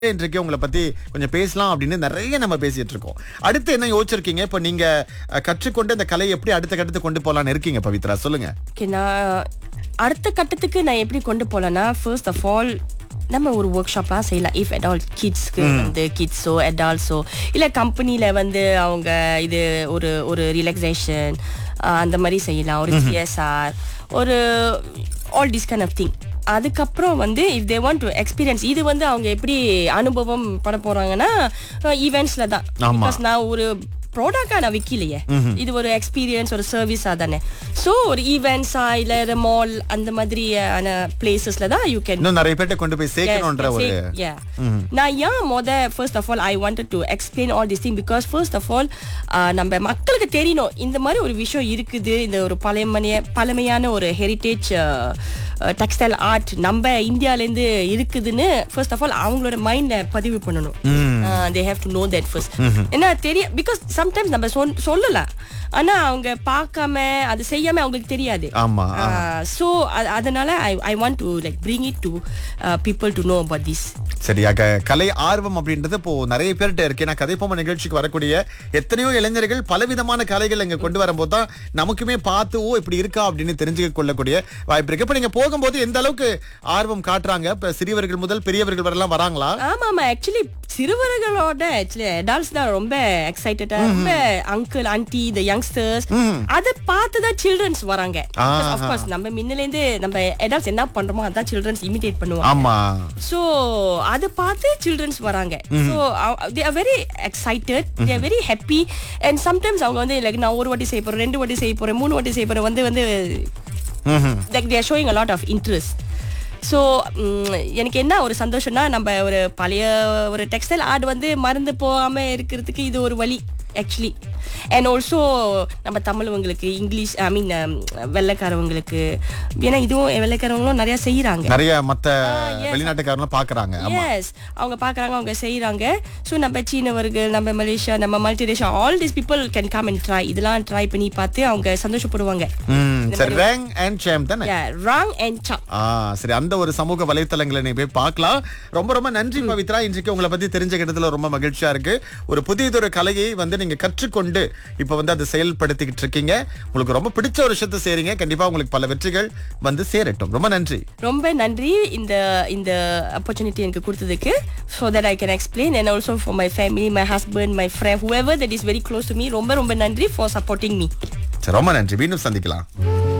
இன்றைக்கு உங்களை பத்தி கொஞ்சம் பேசலாம் அப்படின்னு நிறைய நம்ம பேசிட்டு இருக்கோம். அடுத்து என்ன யோசிச்சிருக்கீங்க? இப்ப நீங்க கற்றுக்கொண்டு இந்த கலையை எப்படி அடுத்த கட்டத்துக்கு கொண்டு போலான்னு இருக்கீங்க பவித்ரா? சொல்லுங்க. Okay, நான் அடுத்த கட்டத்துக்கு நான் எப்படி கொண்டு போலன்னா, ஃபர்ஸ்ட் ஆஃப் ஆல் நம்ம ஒரு ஒர்க் ஷாப்லாம் செய்யலாம். இஃப் அடால்ட் கிட்ஸ்க்கு வந்து கிட்ஸோ அடால்ட்ஸோ இல்லை கம்பெனியில் வந்து அவங்க இது ஒரு ஒரு ரிலாக்ஸேஷன் அந்த மாதிரி செய்யலாம். ஒரு சிஎஸ்ஆர் ஒரு all this kind of thing. அதுக்கப்புறம் வந்து if they want to experience, இது வந்து அவங்க எப்படி அனுபவம் பட போறாங்கன்னா ஈவெண்ட்ஸ்ல தான். பிகாஸ் நான் ஒரு ப்ராடக்டா நான் விற்கலையே, இது ஒரு எக்ஸ்பீரியன்ஸ் ஒரு சர்வீஸா தானே. ஸோ ஒரு ஈவெண்ட்ஸா இல்ல மால் அந்த மாதிரியான பிளேசஸ்ல தான் யூ கேன் இன்னும் நிறைய பேர்ட்ட கொண்டு போய் சேர்க்கணும்ன்ற ஒரு நான் ஏன் first of all I wanted to explain all this thing because first of all நம்ம மக்களுக்கு தெரியணும் இந்த மாதிரி ஒரு விஷயம் இருக்குது. இந்த ஒரு பழமையான ஒரு ஹெரிட்டேஜ் டெக்ஸ்டைல் ஆர்ட் நம்ம இந்தியாவிலேருந்து இருக்குதுன்னு ஃபர்ஸ்ட் ஆஃப் ஆல் அவங்களோட மைண்ட்ல பதிவு பண்ணணும். they have to know that first. ஏன்னா தெரியும், பிகாஸ் சம்டைம்ஸ் நம்ம சொல்லலாம், ஆனா அவங்க பார்க்காம அது செய்யாம அவங்களுக்கு தெரியாது. ஸோ அதனால I want to like bring it to people to know about this. சரியாக கலை ஆர்வம் அப்படின்றது இப்போ நிறைய பேர்கிட்ட இருக்கு. நான் கதைப்போம நிகழ்ச்சிக்கு வரக்கூடிய எத்தனையோ இளைஞர்கள் பலவிதமான கலைகள் இங்க கொண்டு வரும்போது தான் நமக்குமே பார்த்து இப்படி இருக்கா அப்படின்னு தெரிஞ்சுக்க கொள்ளக்கூடிய வாய்ப்பு இருக்கு. இப்ப நீங்க போகும்போது எந்த அளவுக்கு ஆர்வம் காட்டுறாங்க? இப்ப சிறியவர்கள் முதல் பெரியவர்கள் வரலாம் வராங்களா? ஆமா, ஆக்சுவலி சிறுவர்களோட ஆக்சுவலி அடால்ட்ஸ் தான் ரொம்ப எக்ஸைட்டடா, ரொம்ப அங்கிள் ஆன்டி தி யங்ஸ்டர்ஸ் அதை பார்த்து தான் சில்ட்ரன்ஸ் வராங்க. ஆஃப் கோர்ஸ் நம்ம முன்னல இருந்து நம்ம அடால்ட்ஸ் என்ன பண்றோமோ அதான் சில்ட்ரன்ஸ் இமிடேட் பண்ணுவாங்க. ஆமா, சோ அதை பார்த்து சில்ட்ரன்ஸ் வராங்க. So they are very excited, they are very happy. And sometimes அவங்க வந்து லைக் நான் ஒரு வாட்டி செய்ய போறேன், 2 வாட்டி செய்ய போறேன், 3 வாட்டி செய்ய போறேன் வந்து like they are showing a lot of interest. So எனக்கு என்ன ஒரு சந்தோஷம்னா, நம்ம ஒரு பழைய ஒரு டெக்ஸ்டைல் ஆர்ட் வந்து மறந்து போகாம இருக்கிறதுக்கு இது ஒரு வழி ஆக்சுவலி. அண்ட் ஆல்சோ நம்ம தமிழவங்களுக்கு இங்கிலீஷ் வெள்ளைக்காரவங்களுக்கு, ஏன்னா இதுவும் வெள்ளைக்காரவங்களும் நிறைய செய்யறாங்க, நிறைய மத்த வெளிநாட்டுக்காரங்களும் பாக்குறாங்க. எஸ், அவங்க பாக்குறாங்க, அவங்க செய்யறாங்க. ஸோ நம்ம சீனவர்கள், நம்ம மலேசியா, நம்ம multinational, all this people can come and try. இதெல்லாம் ட்ரை பண்ணி பார்த்து அவங்க சந்தோஷப்படுவாங்க. சரி, ரேங் அண்ட் சாம் தானே? ராங் அண்ட் சாம். சரி, அந்த ஒரு சமூக வலைத்தளங்களை நீ போய் பார்க்கலாம். ரொம்ப ரொம்ப நன்றி பவித்ரா. இன்றைக்கு உங்களை பத்தி தெரிஞ்சுக்கிட்டதுல ரொம்ப மகிழ்ச்சியா இருக்கு. ஒரு புதியதொரு கலையை வந்து நீங்க கற்றுக்கொண்டு இப்ப வந்து அதை செயல்படுத்திக்கிட்டு இருக்கீங்க. உங்களுக்கு ரொம்ப பிடிச்ச ஒரு விஷயத்தை செய்றீங்க. கண்டிப்பா உங்களுக்கு பல வெற்றிகள் வந்து சேரட்டும். ரொம்ப நன்றி. ரொம்ப நன்றி இந்த opportunity எனக்கு கொடுத்ததுக்கு, so that I can explain, and also for my family, my husband, my friend, whoever that is very close to me. ரொம்ப ரொம்ப நன்றி for supporting me. ரொம்ப நன்றி. மீண்டும் சந்திக்கலாம்.